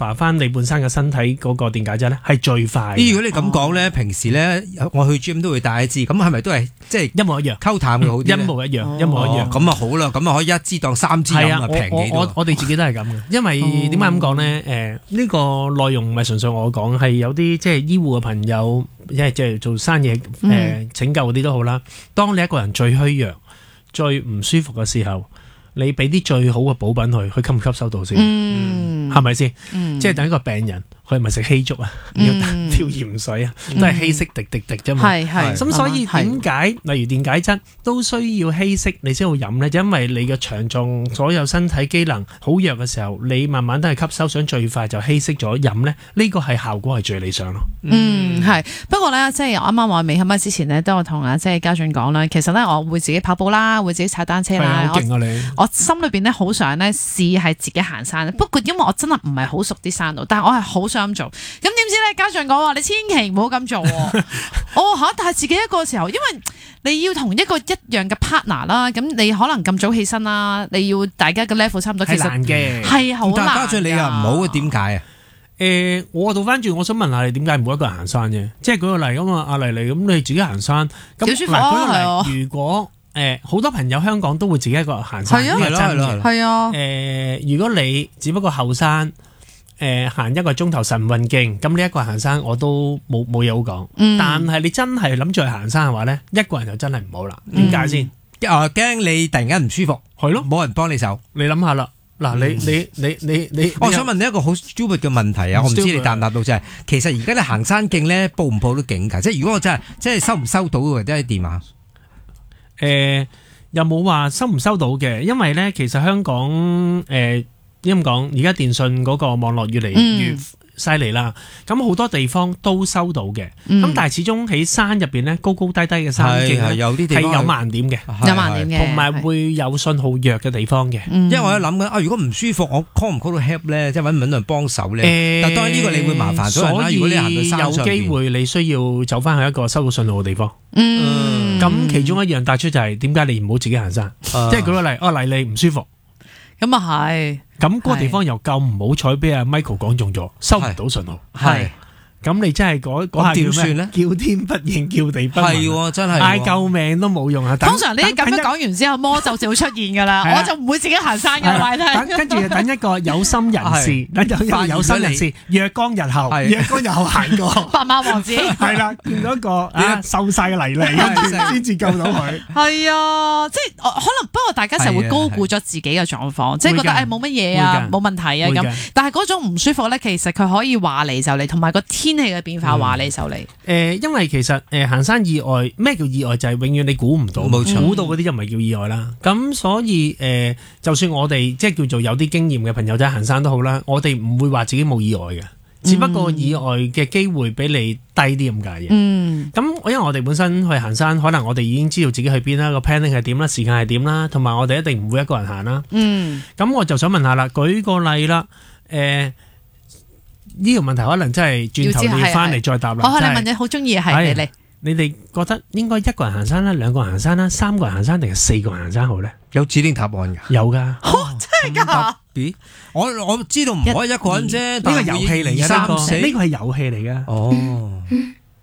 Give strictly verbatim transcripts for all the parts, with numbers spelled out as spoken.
recover 翻你本身嘅身體嗰個電解質咧，係最快。 如果你咁講咧，平時咧我去 gym 都會帶一支，咁係咪都係即係一模一樣溝淡嘅好啲？ 一模一樣，一模一樣。 咁啊好啦，咁啊可以一支當三支飲啊，平幾多？ 我我哋自己都係咁嘅，因為點解咁講咧？誒呢個內容唔係純粹我講，係有啲即係醫護嘅朋友，即係即係做生意誒拯救嗰啲都好啦。當你一個人最虛弱、最唔舒服嘅時候，你俾啲最好嘅補品佢，佢吸唔吸收到先？係咪先？即係等一個病人，佢係咪食稀粥啊？要跳鹽水啊？都係稀釋滴滴滴啫嘛。 係係。 咁所以點解例如電解質都需要稀釋你先會飲咧？就因為你嘅腸臟所有身體機能好弱嘅時候，你慢慢都係吸收，想最快就稀釋咗飲咧。呢個係效果係最理想咯。 嗯，係。不過咧，即係啱啱話未開麥之前咧，都有同啊即係家俊講啦。其實咧，我會自己跑步啦，會自己踩單車啦。 好勁啊你！ 我心裏邊咧好想咧試係自己行山，不過因為我真係唔係好熟啲山路，但係我係好想咁做。咁點知咧，家俊講話你千祈唔好咁做喎。哦嚇，但係自己一個時候，因為你要同一個一樣嘅 partner 啦，咁你可能咁早起身啦，你要大家嘅 level 差唔多，其實係難嘅， 係好難。 但係家俊你又唔好嘅，點解啊？ 誒，我倒翻轉，我想問下你點解唔好一個人行山啫？即係舉個例咁啊，阿麗麗咁你自己行山，咁舒服啊， 舉個例，如果誒好多朋友香港都會自己一個人行山， 係啊， 係咯係咯， 係啊。 誒，如果你只不過後山。誒行一個鐘頭晨運徑，咁你一個人行山我都冇冇嘢好講。嗯、但係你真係諗住去行山嘅話咧，一個人就真係唔好啦。點解先？ 啊驚你突然間唔舒服， 係咯， 冇人幫你手。 你諗下啦，嗱、嗯、你你你你你， 我想問你一個好 stupid 嘅問題啊，我唔知你答唔答到，就係其實而家你行山徑咧報唔報到警㗎？即係如果我真係即係收唔收到或者係電話？ 誒、呃、又冇話收唔收到嘅，因為咧其實香港誒。呃咁講，而家電信嗰個網絡越嚟越犀利啦，咁好、嗯、多地方都收到嘅，咁、嗯、但係始終喺山入邊咧，高高低低嘅山徑係有啲地方係有盲點嘅， 有盲點嘅， 同埋會有信號弱嘅地方嘅。 因為我喺諗緊啊，如果唔舒服，我 call 唔 call 到 help 咧，即係揾唔揾人幫手咧？誒、呃，但當然呢個你會麻煩咗人啦。如果你行到山上邊，有機會你需要走翻去一個收到信號嘅地方。嗯，咁、嗯、其中一樣帶出就係點解你唔好自己行山？嗯、即係舉個例，哦嚟你唔舒服。 咁啊係， 咁嗰個地方又夠唔好彩，俾阿 Michael 講中咗，收唔到信號。係，咁你真係嗰嗰下點算咧？叫天不應，叫地不聞。係，真係嗌救命都冇用啊！ 通常你咁樣講完之後，魔咒就會出現噶啦，我就唔會自己行山噶啦。 跟住等一個有心人士，等有一個有心人士，若干日後，若干日後行過白馬王子， 係啦，見到一個啊瘦細嘅泥嚟，先至救到佢。 係啊，即係可能不過大家成日會高估咗自己嘅狀況，即係覺得誒冇乜嘢啊，冇問題啊咁。但係嗰種唔舒服咧，其實佢可以話嚟就嚟，同埋個天氣嘅變化話嚟就嚟。 誒，因為其實誒行山意外，咩叫意外？就係永遠你估唔到，冇錯，估到嗰啲就唔係叫意外啦。咁所以誒，就算我哋即係叫做有啲經驗嘅朋友仔行山都好啦，我哋唔會話自己冇意外嘅，只不過意外嘅機會比你低啲咁解嘅。嗯，咁因為我哋本身去行山，可能我哋已經知道自己去邊啦，個 planning 係點啦，時間係點啦，同埋我哋一定唔會一個人行啦。嗯，咁我就想問下啦，舉個例啦，誒。呢個問題可能真係轉頭要翻嚟再答啦。 我你問你好中意係你你哋覺得應該一個人行山啦，兩個人行山啦，三個人行山定係四個人行山好咧？ 有指定答案㗎？有㗎。 哦，真係㗎？ 我我知道唔可以一個人啫，呢個遊戲嚟嘅，呢個呢個係遊戲嚟㗎。哦，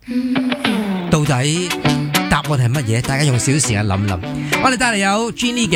到底答案係乜嘢？大家用少少時間諗諗。我哋帶嚟有 Jenny 嘅。